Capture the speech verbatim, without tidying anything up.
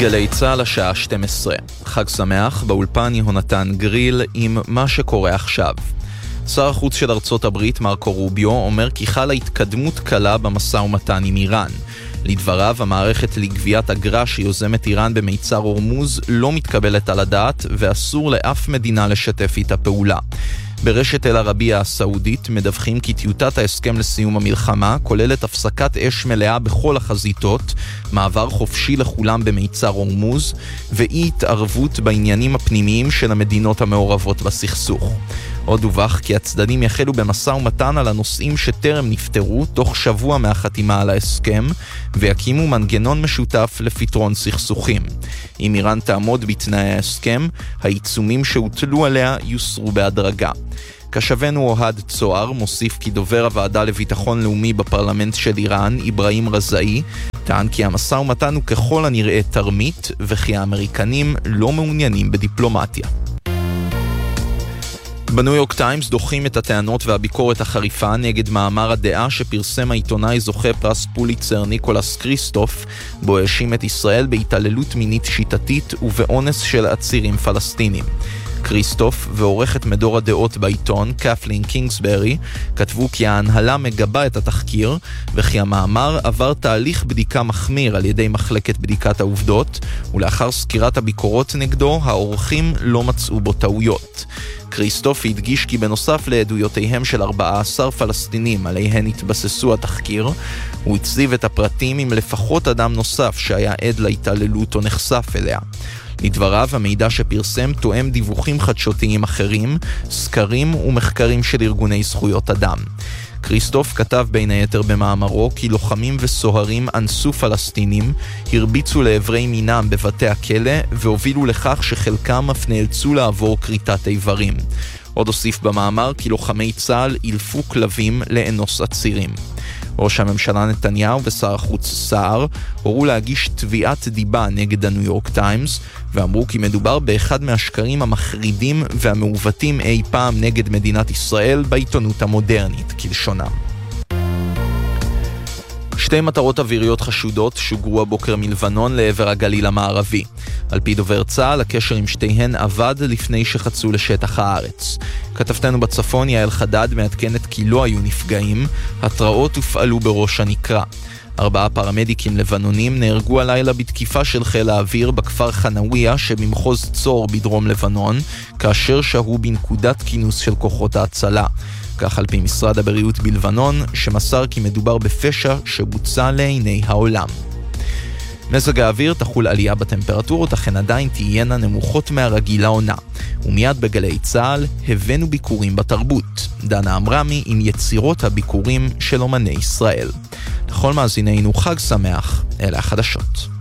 גלי צהל השעה שתים עשרה. חג שמח, באולפן יהונתן גריל עם מה שקורה עכשיו. שר החוץ של ארצות הברית מרקו רוביו אומר כי חלה התקדמות קלה במשא ומתן עם איראן. לדבריו, המערכת לגביית אגרה שיוזמת איראן במיצר הורמוז לא מתקבלת על הדעת ואסור לאף מדינה לשתף איתה פעולה. ברשת אל ערבייה הסעודית מדווחים כי טיוטת ההסכם לסיום המלחמה כוללת הפסקת אש מלאה בכל החזיתות, מעבר חופשי לכולם במיצר הורמוז ואי התערבות בעניינים הפנימיים של המדינות המעורבות בסכסוך. עוד דווח כי הצדדים יחלו במשא ומתן על הנושאים שטרם נפתרו תוך שבוע מהחתימה על ההסכם ויקימו מנגנון משותף לפתרון סכסוכים. אם איראן תעמוד בתנאי ההסכם, העיצומים שהוטלו עליה יוסרו בהדרגה. כשבנו אוהד צוער מוסיף כי דובר הוועדה לביטחון לאומי בפרלמנט של איראן, איברהים רזאי, טען כי המשא ומתן הוא ככל הנראה תרמית וכי האמריקנים לא מעוניינים בדיפלומטיה. בניו יורק טיימס דוחים את הטענות והביקורת החריפה נגד מאמר הדעה שפרסם העיתונאי זוכה פרס פוליצר ניקולס קריסטוף, בו האשים את ישראל בהתעללות מינית שיטתית ובאונס של עצירים פלסטינים. קריסטוף ועורכת מדור הדעות בעיתון, קפלין קינגסברי, כתבו כי ההנהלה מגבה את התחקיר וכי המאמר עבר תהליך בדיקה מחמיר על ידי מחלקת בדיקת העובדות, ולאחר סקירת הביקורות נגדו, העורכים לא מצאו בו טעויות. קריסטוף הדגיש כי בנוסף לעדויותיהם של ארבעה עשר פלסטינים עליהן התבססו התחקיר, הוא הציב את הפרטים עם לפחות אדם נוסף שהיה עד להתעללות או נחשף אליה. לדבריו, המידע שפרסם תואם דיווחים חדשותיים אחרים, סקרים ומחקרים של ארגוני זכויות אדם. קריסטוף כתב בין היתר במאמרו כי לוחמים וסוהרים אנסו פלסטינים, הרביצו לעברי מינם בבתי הכלא והובילו לכך שחלקם אף נאלצו לעבור כריתת איברים. עוד הוסיף במאמר כי לוחמי צה"ל אילפו כלבים לאנוס עצירים. ראש הממשלה נתניהו ושר החוץ סער הורו להגיש תביעת דיבה נגד הניו יורק טיימס ואמרו כי מדובר באחד מהשקרים המחרידים והמעוותים אי פעם נגד מדינת ישראל בעיתונות המודרנית, כלשונם. שתי מטרות אוויריות חשודות שוגרו הבוקר מלבנון לעבר הגליל המערבי. על פי דובר צה"ל, הקשר עם שתיהן עבד לפני שחצו לשטח הארץ. כתבתנו בצפון יעל חדד מעדכנת כי לא היו נפגעים, התראות הופעלו בראש הנקרה. ארבעה פרמדיקים לבנונים נהרגו הלילה בתקיפה של חיל האוויר בכפר חנאוויה שבמחוז צור בדרום לבנון, כאשר שהו בנקודת כינוס של כוחות ההצלה. כך על פי משרד הבריאות בלבנון, שמסר כי מדובר בפשע שבוצע לעיני העולם. מזג האוויר תחול עלייה בטמפרטורות, אך הן עדיין תהיינה נמוכות מהרגיל לעונה. ומיד בגלי צהל הבאנו ביקורים בתרבות. דנה אמרמי עם יצירות הביקורים של אומני ישראל. לכל מאזינינו חג שמח, אלה החדשות.